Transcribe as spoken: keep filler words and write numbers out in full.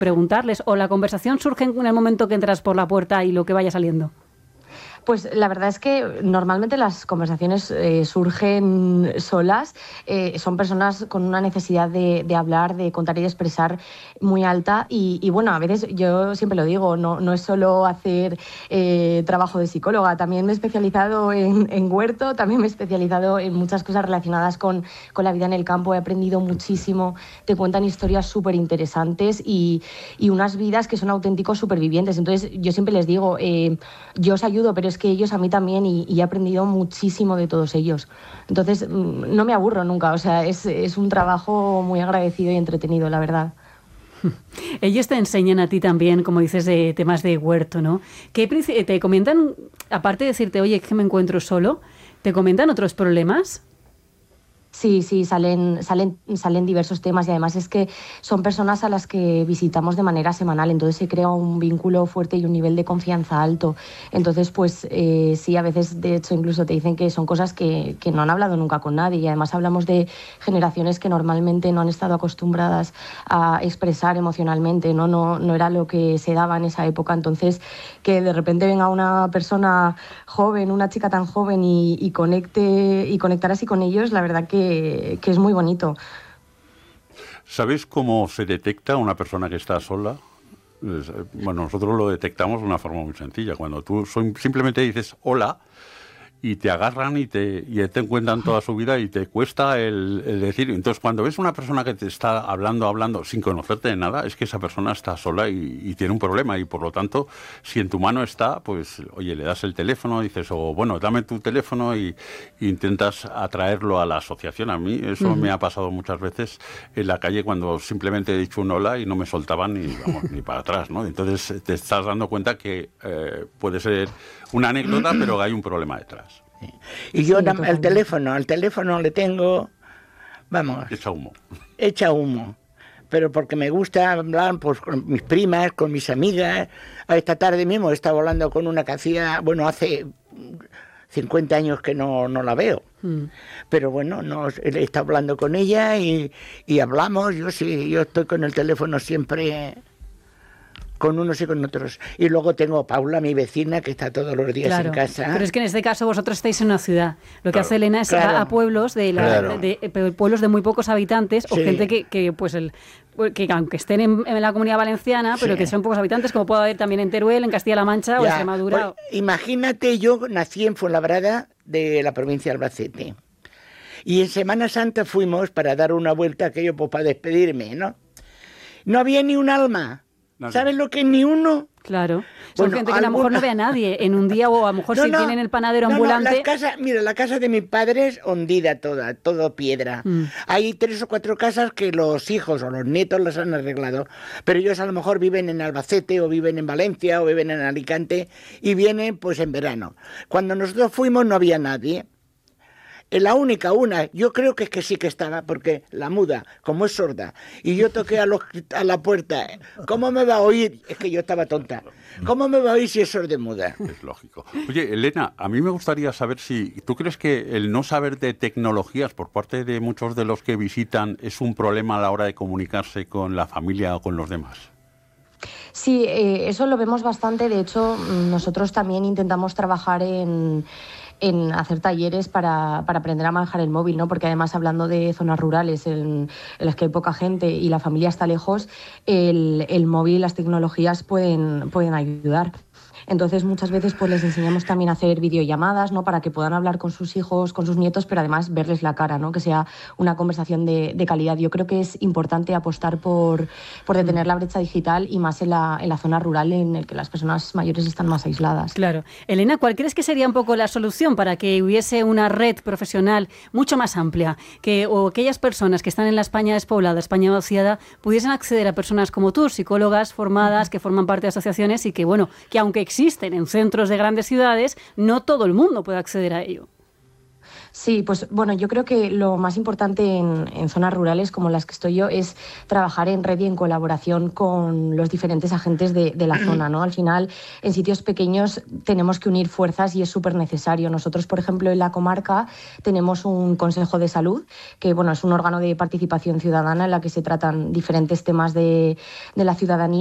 preguntarles, o la conversación surge en el momento que entras por la puerta y lo que vaya saliendo. Pues la verdad es que normalmente las conversaciones eh, surgen solas, eh, son personas con una necesidad de, de hablar, de contar y de expresar muy alta y, y bueno, a veces yo siempre lo digo, no, no es solo hacer eh, trabajo de psicóloga, también me he especializado en, en huerto, también me he especializado en muchas cosas relacionadas con, con la vida en el campo, he aprendido muchísimo, te cuentan historias súper interesantes y, y unas vidas que son auténticos supervivientes, entonces yo siempre les digo, eh, yo os ayudo, pero es que ellos a mí también y, y he aprendido muchísimo de todos ellos. Entonces, no me aburro nunca, o sea, es, es un trabajo muy agradecido y entretenido, la verdad. Ellos te enseñan a ti también, como dices, de temas de huerto, ¿no? ¿Qué te comentan, aparte de decirte, oye, que me encuentro solo, te comentan otros problemas? Sí, sí, salen, salen, salen diversos temas y además es que son personas a las que visitamos de manera semanal, entonces se crea un vínculo fuerte y un nivel de confianza alto. Entonces, pues eh, sí, a veces de hecho incluso te dicen que son cosas que, que no han hablado nunca con nadie y además hablamos de generaciones que normalmente no han estado acostumbradas a expresar emocionalmente, ¿no? No, no era lo que se daba en esa época, entonces que de repente venga una persona joven, una chica tan joven y, y conecte y conectar así con ellos, la verdad que que es muy bonito. ¿Sabes cómo se detecta una persona que está sola? Bueno, nosotros lo detectamos de una forma muy sencilla. Cuando tú simplemente dices hola y te agarran y te, y te encuentran toda su vida y te cuesta el, el decir. Entonces, cuando ves una persona que te está hablando, hablando sin conocerte de nada, es que esa persona está sola y, y tiene un problema. Y por lo tanto, si en tu mano está, pues, oye, le das el teléfono, dices, o bueno, dame tu teléfono y, y intentas atraerlo a la asociación. A mí eso uh-huh. me ha pasado muchas veces en la calle cuando simplemente he dicho un hola y no me soltaban ni, vamos, ni para atrás, ¿no? Entonces te estás dando cuenta que eh, puede ser una anécdota, pero hay un problema detrás. Y yo sí, el teléfono, al teléfono le tengo, vamos, echa humo. Echa humo. Pero porque me gusta hablar pues, con mis primas, con mis amigas. Esta tarde mismo he estado hablando con una que hacía, bueno, hace cincuenta años que no, no la veo. Mm. Pero bueno, no, he estado hablando con ella y, y hablamos. Yo sí, yo estoy con el teléfono siempre con unos y con otros. Y luego tengo a Paula, mi vecina, que está todos los días claro, en casa. Pero es que en este caso vosotros estáis en una ciudad. Lo que claro, hace Elena es claro, ir a pueblos de, la, claro. de, de pueblos de muy pocos habitantes sí. o gente que, que pues el que aunque estén en, en la Comunidad Valenciana, pero sí. que son pocos habitantes, como puede haber también en Teruel, en Castilla-La Mancha ya, o en Extremadura. Pues, imagínate, yo nací en Fuenlabrada, de la provincia de Albacete. Y en Semana Santa fuimos para dar una vuelta, aquello pues para despedirme, ¿no? No había ni un alma. Nadie. ¿Sabes lo que es ni uno? Claro. Son bueno, gente que alguna... a lo mejor no ve a nadie en un día o a lo mejor no, si no, tienen el panadero no, ambulante. No, la casa, mira, la casa de mis padres hundida toda, todo piedra. Mm. Hay tres o cuatro casas que los hijos o los nietos las han arreglado, pero ellos a lo mejor viven en Albacete o viven en Valencia o viven en Alicante y vienen pues en verano. Cuando nosotros fuimos no había nadie. La única, una, yo creo que es que sí que estaba, porque la muda, como es sorda, y yo toqué a, los, a la puerta, ¿cómo me va a oír? Es que yo estaba tonta. ¿Cómo me va a oír si es sordomuda? Es lógico. Oye, Elena, a mí me gustaría saber si tú crees que el no saber de tecnologías por parte de muchos de los que visitan es un problema a la hora de comunicarse con la familia o con los demás. Sí, eh, eso lo vemos bastante. De hecho, nosotros también intentamos trabajar en... en hacer talleres para, para aprender a manejar el móvil, ¿no? Porque además hablando de zonas rurales en, en las que hay poca gente y la familia está lejos, el, el móvil y las tecnologías pueden, pueden ayudar. Entonces muchas veces pues les enseñamos también a hacer videollamadas, ¿no? Para que puedan hablar con sus hijos, con sus nietos, pero además verles la cara, ¿no? Que sea una conversación de, de calidad. Yo creo que es importante apostar por, por detener la brecha digital y más en la, en la zona rural en la que las personas mayores están más aisladas. Claro. Elena, ¿cuál crees que sería un poco la solución para que hubiese una red profesional mucho más amplia? Que o aquellas personas que están en la España despoblada, España vaciada, pudiesen acceder a personas como tú, psicólogas formadas, que forman parte de asociaciones y que, bueno, que aunque existen en centros de grandes ciudades, no todo el mundo puede acceder a ello. Sí, pues bueno, yo creo que lo más importante en, en zonas rurales como las que estoy yo es trabajar en red y en colaboración con los diferentes agentes de, de la zona, ¿no? Al final, en sitios pequeños tenemos que unir fuerzas y es súper necesario. Nosotros, por ejemplo, en la comarca tenemos un Consejo de Salud, que bueno, es un órgano de participación ciudadana en la que se tratan diferentes temas de, de la ciudadanía.